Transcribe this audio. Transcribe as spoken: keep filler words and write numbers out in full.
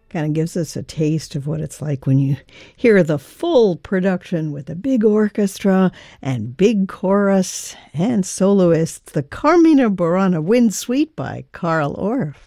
Kind of gives us a taste of what it's like when you hear the full production with a big orchestra and big chorus and soloists, the Carmina Burana Wind Suite by Carl Orff.